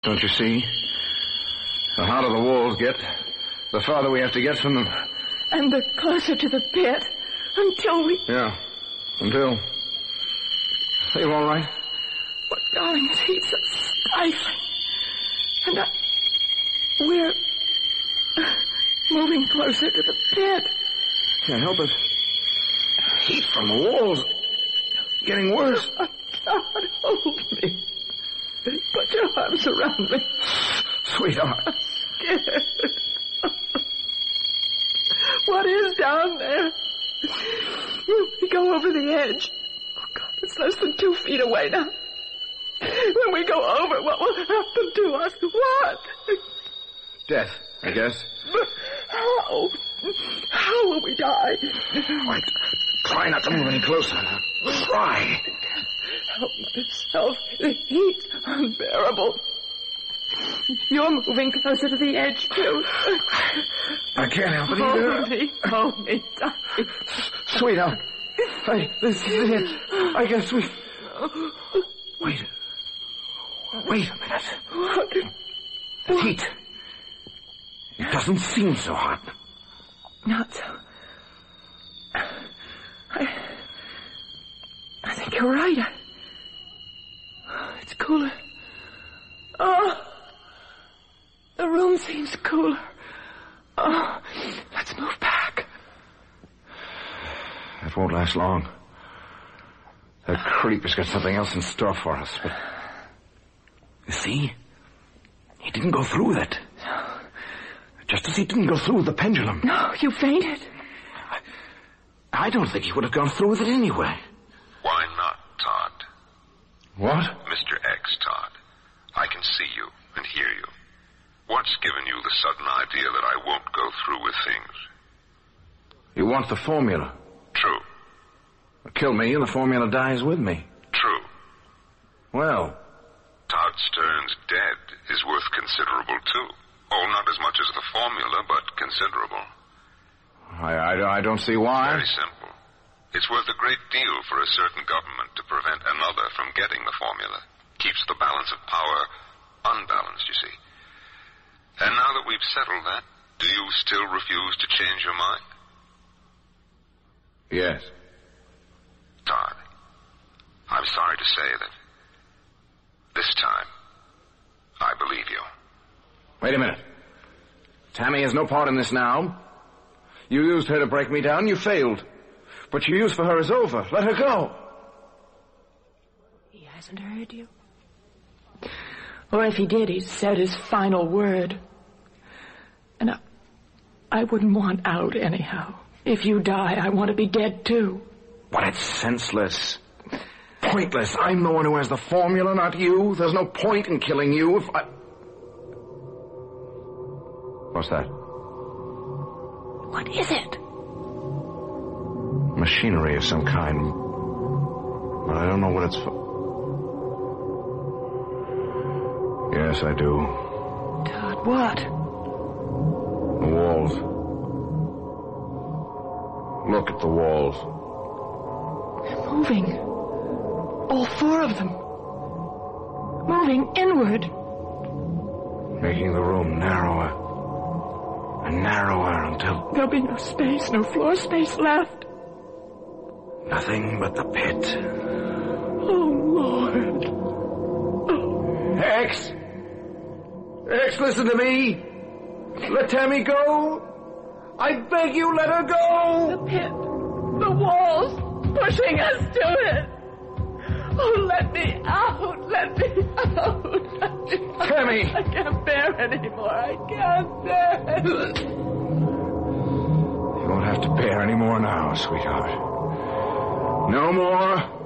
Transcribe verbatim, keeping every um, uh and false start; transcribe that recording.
Don't you see? The harder the walls get, the farther we have to get from them. And the closer to the pit, until we... Yeah, until... Are you all right? But, darling, his heat's stifling. And I... We're... moving closer to the pit. Can't help it. Heat from the walls. Getting worse. Oh, God, hold me. Put your arms around me. Sweetheart. I'm scared. What is down there? We go over the edge. Oh, God, it's less than two feet away now. When we go over, what will happen to us? What? Death, I guess. But how? How will we die? Wait. Try not to move any closer. Try. Help myself. The heat's unbearable. You're moving closer to the edge, too. I can't help it either. Hold me. Hold me tight. Sweetheart. Hey, this is it. I guess we... Wait. Wait a minute. What? The heat. It doesn't seem so hot. Not so. I... I think you're right. I, it's cooler. Oh, the room seems cooler. Oh, let's move back. That won't last long. That creep has got something else in store for us, but... You see? He didn't go through with it. Just as he didn't go through with the pendulum. No, you fainted. I, I don't think he would have gone through with it anyway. Why not, Todd? What? Mister X, Todd. I can see you and hear you. What's given you the sudden idea that I won't go through with things? You want the formula. True. Kill me and the formula dies with me. True. Well... Todd Stern's dead is worth considerable, too. Oh, not as much as the formula, but considerable. I, I, I don't see why. Very simple. It's worth a great deal for a certain government to prevent another from getting the formula. Keeps the balance of power unbalanced, you see. And now that we've settled that, do you still refuse to change your mind? Yes. Todd, I'm sorry to say that this time, I believe you. Wait a minute. Tammy has no part in this now. You used her to break me down. You failed. What you used for her is over. Let her go. He hasn't heard you. Or if he did, he's said his final word. And I, I wouldn't want out anyhow. If you die, I want to be dead too. But it's senseless. Pointless. I'm the one who has the formula, not you. There's no point in killing you if I... What's that? What is it? Machinery of some kind. But I don't know what it's for. Yes, I do. Todd, what? The walls. Look at the walls. They're moving. All four of them. Moving inward. Making the room narrower. And narrower until... There'll be no space, no floor space left. Nothing but the pit. Oh, Lord. Oh. X! X, listen to me. Let Tammy go. I beg you, let her go. The pit. The walls pushing us to it. Oh, let me out. Let me out. Let me out. Tammy. I can't bear anymore. I can't bear it. You won't have to bear any more now, sweetheart. No more.